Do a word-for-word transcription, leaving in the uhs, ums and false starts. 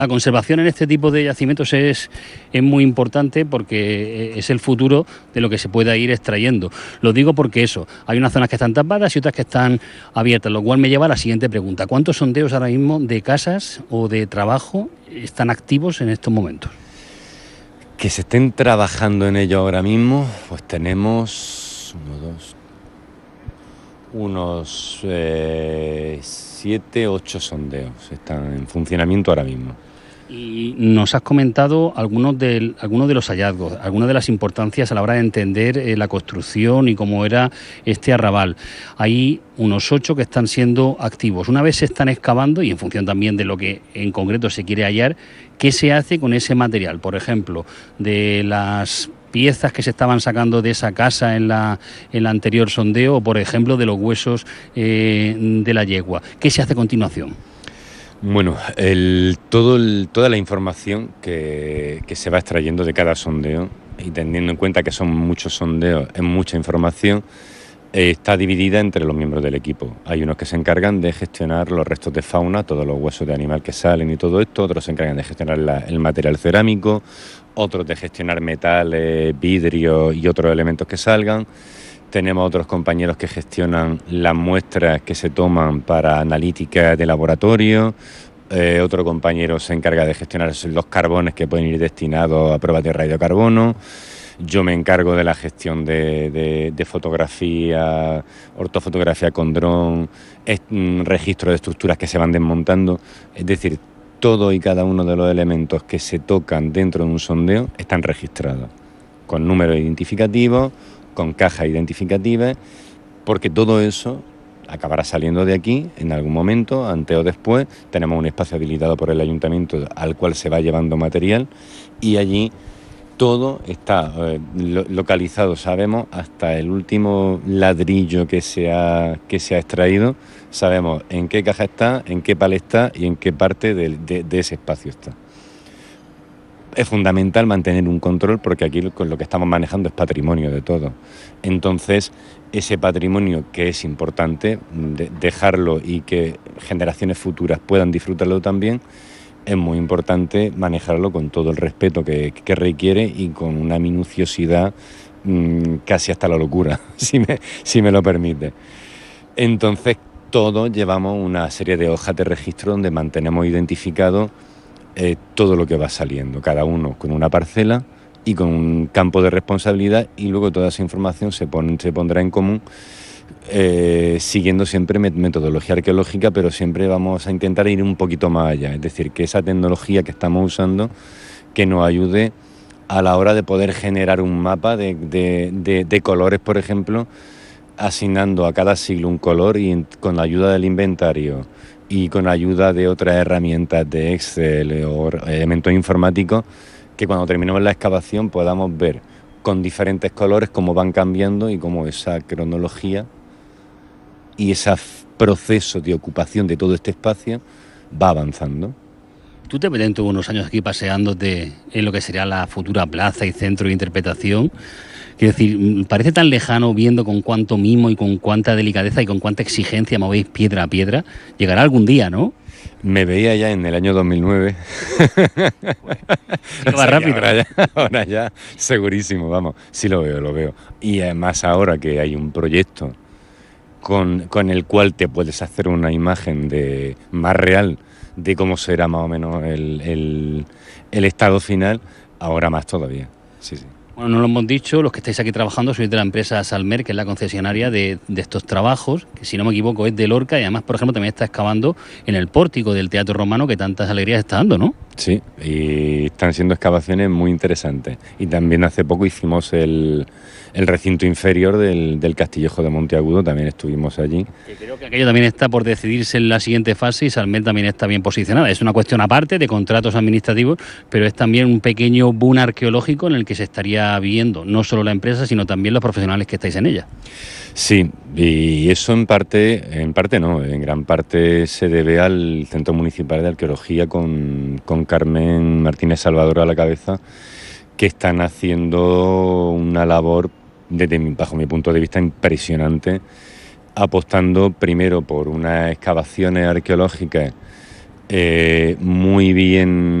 La conservación en este tipo de yacimientos es, es muy importante porque es el futuro de lo que se pueda ir extrayendo. Lo digo porque eso, hay unas zonas que están tapadas y otras que están abiertas, lo cual me lleva a la siguiente pregunta. ¿Cuántos sondeos ahora mismo de casas o de trabajo están activos en estos momentos? Que se estén trabajando en ello ahora mismo, pues tenemos uno, dos, unos eh, siete, ocho sondeos. Están en funcionamiento ahora mismo. Y nos has comentado algunos de, algunos de los hallazgos, algunas de las importancias a la hora de entender eh, la construcción y cómo era este arrabal. Hay unos ocho que están siendo activos. Una vez se están excavando y en función también de lo que en concreto se quiere hallar, ¿qué se hace con ese material? Por ejemplo, de las piezas que se estaban sacando de esa casa en la, en la anterior sondeo o, por ejemplo, de los huesos eh, de la yegua. ¿Qué se hace a continuación? Bueno, el, todo el, toda la información que, que se va extrayendo de cada sondeo, y teniendo en cuenta que son muchos sondeos, es mucha información, eh, está dividida entre los miembros del equipo. Hay unos que se encargan de gestionar los restos de fauna, todos los huesos de animal que salen y todo esto, otros se encargan de gestionar la, el material cerámico, otros de gestionar metales, vidrio y otros elementos que salgan. Tenemos otros compañeros que gestionan las muestras que se toman para analítica de laboratorio. Eh, otro compañero se encarga de gestionar los carbones que pueden ir destinados a pruebas de radiocarbono. Yo me encargo de la gestión de, de, de fotografía, ortofotografía con dron, registro de estructuras que se van desmontando. Es decir, todo y cada uno de los elementos que se tocan dentro de un sondeo están registrados, con números identificativos, con cajas identificativas, porque todo eso acabará saliendo de aquí en algún momento, antes o después. Tenemos un espacio habilitado por el ayuntamiento al cual se va llevando material y allí todo está eh, lo, localizado, sabemos, hasta el último ladrillo que se ha, que se ha extraído, sabemos en qué caja está, en qué palet está y en qué parte de, de, de ese espacio está. Es fundamental mantener un control porque aquí con lo que estamos manejando es patrimonio de todos. Entonces, ese patrimonio que es importante, de dejarlo y que generaciones futuras puedan disfrutarlo también, es muy importante manejarlo con todo el respeto que, que requiere y con una minuciosidad mmm, casi hasta la locura, si me, si me lo permite. Entonces, todos llevamos una serie de hojas de registro donde mantenemos identificado Eh, todo lo que va saliendo, cada uno con una parcela y con un campo de responsabilidad, y luego toda esa información se, pon, se pondrá en común eh, siguiendo siempre metodología arqueológica, pero siempre vamos a intentar ir un poquito más allá, es decir, que esa tecnología que estamos usando que nos ayude a la hora de poder generar un mapa de, de, de, de colores, por ejemplo, asignando a cada siglo un color y con la ayuda del inventario y con ayuda de otras herramientas de Excel o elementos informáticos, que cuando terminemos la excavación podamos ver con diferentes colores cómo van cambiando y cómo esa cronología y ese proceso de ocupación de todo este espacio va avanzando. Tú te ves dentro de unos años aquí paseándote en lo que sería la futura plaza y centro de interpretación. Quiero decir, parece tan lejano viendo con cuánto mimo y con cuánta delicadeza y con cuánta exigencia movéis piedra a piedra. Llegará algún día, ¿no? Me veía ya en el año dos mil nueve. Pues, sí que va rápido. Ahora ya, ahora ya, segurísimo, vamos. Sí lo veo, lo veo. Y además ahora que hay un proyecto con, con el cual te puedes hacer una imagen de más real de cómo será más o menos el, el, el estado final, ahora más todavía. Sí, sí. Bueno, no lo hemos dicho, los que estáis aquí trabajando sois de la empresa Salmer, que es la concesionaria de, de estos trabajos, que si no me equivoco es de Lorca, y además, por ejemplo, también está excavando en el pórtico del Teatro Romano, que tantas alegrías está dando, ¿no? Sí, y están siendo excavaciones muy interesantes. Y también hace poco hicimos el, el recinto inferior del, del Castillejo de Monteagudo, también estuvimos allí. Que creo que aquello también está por decidirse en la siguiente fase y Salmer también está bien posicionada. Es una cuestión aparte de contratos administrativos, pero es también un pequeño boom arqueológico en el que se estaría viendo no solo la empresa, sino también los profesionales que estáis en ella. Sí, y eso en parte, en parte no, en gran parte se debe al Centro Municipal de Arqueología con, con Carmen Martínez Salvador a la cabeza, que están haciendo una labor, desde mi, bajo mi punto de vista, impresionante, apostando primero por unas excavaciones arqueológicas eh, muy bien